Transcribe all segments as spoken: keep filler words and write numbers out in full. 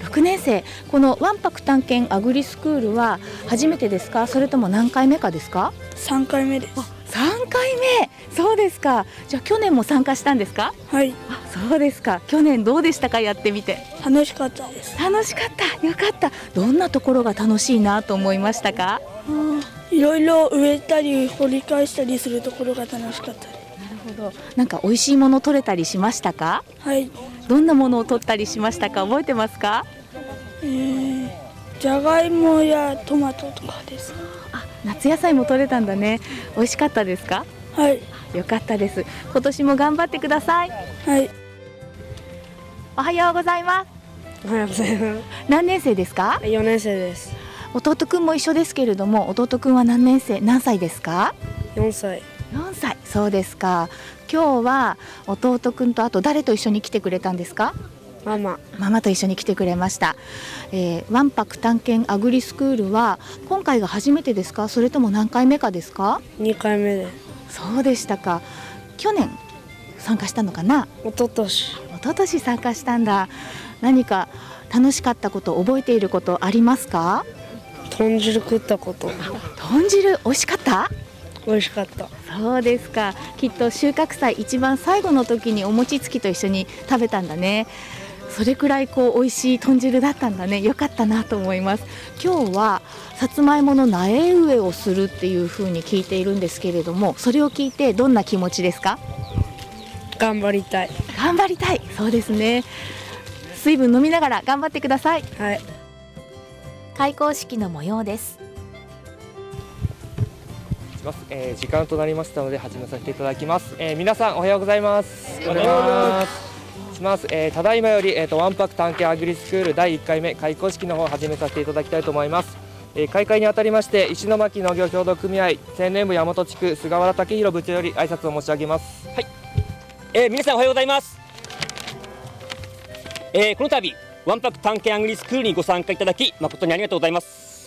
ろくねん生、このわんぱく探検アグリスクールは初めてですか、それとも何回目かですか？ さんかいめです。 あ、さんかいめ、そうですか。じゃあ去年も参加したんですか？ はい、 あ、そうですか。去年どうでしたか、やってみて？ 楽しかったです。 楽しかった、よかった。どんなところが楽しいなと思いましたか？ いろいろ植えたり掘り返したりするところが楽しかったです。 なるほど。なんか美味しいもの取れたりしましたか？ はい、 どんなものを取ったりしましたか、覚えてますか？ えー、じゃがいもやトマトとかです。 あ、夏野菜も取れたんだね。美味しかったですか？ はい、 よかったです。今年も頑張ってください。 はい、 おはようございます。 おはようございま何年生ですか？ す。よねん生です。 弟くんも一緒ですけれども、弟くんは何年生、何歳ですか？ よんさい。 よんさい。そうですか。今日は弟くんとあと誰と一緒に来てくれたんですか？ ママ。 ママと一緒に来てくれました。えー、わんぱく探検アグリスクールは今回が初めてですか、それとも何回目かですか？ にかいめです。 そうでしたか。去年参加したのかな？ おととし。 一昨年参加したんだ。何か楽しかったこと、覚えていることありますか？ 豚汁食ったこと。 豚汁美味しかった？ 美味しかった。 そうですか。きっと収穫祭一番最後の時にお餅つきと一緒に食べたんだね。それくらいこう美味しい豚汁だったんだね。よかったなと思います。今日はさつまいもの苗植えをするっていう風に聞いているんですけれども、それを聞いてどんな気持ちですか？ 頑張りたい。 頑張りたい。そうですね。水分飲みながら頑張ってください。 はい。 開講式の模様です。 えー、時間となりましたので始めさせていただきます。えー、皆さんおはようございます。おはようございます。します。えー、ただいまより、えー、とわんぱく探検アグリスクールだいいっかいめ開講式の方を始めさせていただきたいと思います。えー、開会にあたりまして石巻農業協同組合青年部大和地区菅原武弘部長より挨拶を申し上げます。 はい、えー、皆さんおはようございます。えー、この度わんぱく探検アグリスクールにご参加いただき誠にありがとうございます。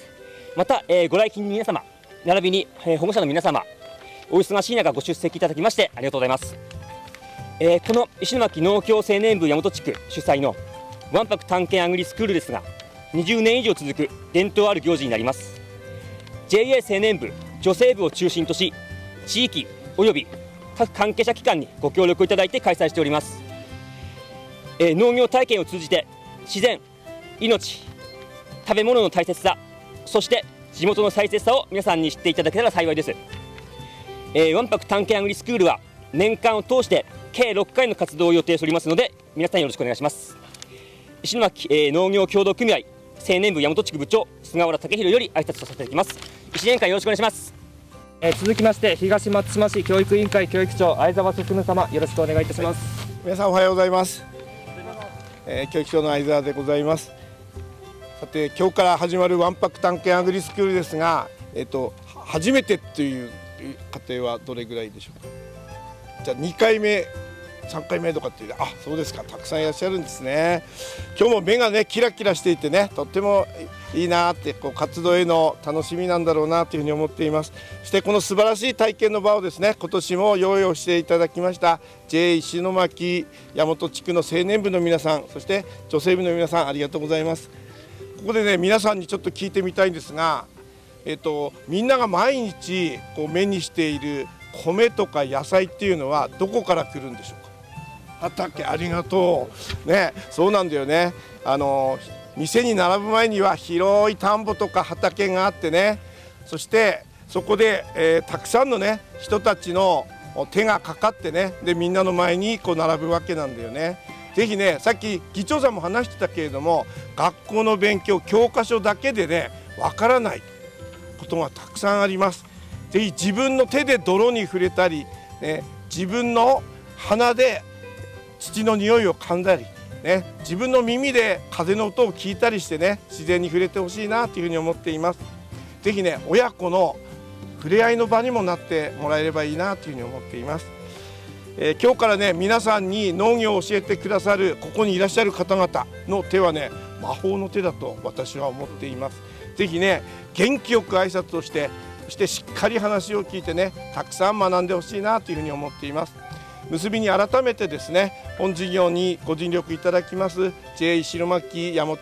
また、えー、ご来賓の皆様並びに、えー、保護者の皆様、お忙しい中ご出席いただきましてありがとうございます。えー、この石巻農協青年部大和地区主催のわんぱく探検アグリスクールですが、にじゅうねん以上続く伝統ある行事になります。 ジェーエー 青年部女性部を中心とし、地域および各関係者機関にご協力いただいて開催しております。えー、農業体験を通じて自然、命、食べ物の大切さ、そして地元の大切さを皆さんに知っていただけたら幸いです。えー、わんぱく探検アグリスクールは年間を通して計ろっかいの活動を予定しておりますので、皆さんよろしくお願いします。石巻、えー、農業協同組合青年部大和地区部長菅原武弘より挨拶させていただきます。いちねんかんよろしくお願いします。 えー、続きまして東松島市教育委員会教育長相沢進様、よろしくお願いいたします。 皆さんおはようございます。えー、教育長の相沢でございます。さて今日から始まるわんぱく探検アグリスクールですが、えっと初めてという家庭はどれぐらいでしょうか。じゃあにかいめさんかいめとかっていう、あ、そうですか、たくさんいらっしゃるんですね。今日も目がねキラキラしていてね、とってもいいなって、こう活動への楽しみなんだろうなというふうに思っています。そしてこの素晴らしい体験の場をですね、今年も用意をしていただきました ジェー 石巻大和地区の青年部の皆さん、そして女性部の皆さん、ありがとうございます。ここでね皆さんにちょっと聞いてみたいんですが、えっと、みんなが毎日こう目にしている米とか野菜っていうのはどこから来るんでしょうか。畑、ありがとうね。そうなんだよね。あの店に並ぶ前には広い田んぼとか畑があってね、そしてそこで、えー、たくさんのね人たちの手がかかってね、でみんなの前にこう並ぶわけなんだよね。ぜひね、さっき議長さんも話してたけれども、学校の勉強教科書だけでねわからないことがたくさんあります。ぜひ自分の手で泥に触れたり、ね、自分の鼻で土の匂いを嗅んだり、ね、自分の耳で風の音を聞いたりしてね、自然に触れてほしいなというふうに思っています。ぜひね、親子の触れ合いの場にもなってもらえればいいなというふうに思っています。えー、今日からね皆さんに農業を教えてくださるここにいらっしゃる方々の手はね魔法の手だと私は思っています。ぜひね元気よく挨拶をして、そしてしっかり話を聞いてね、たくさん学んでほしいなというふうに思っています。結びに改めてですね、本事業にご尽力いただきます ジェー 石巻大和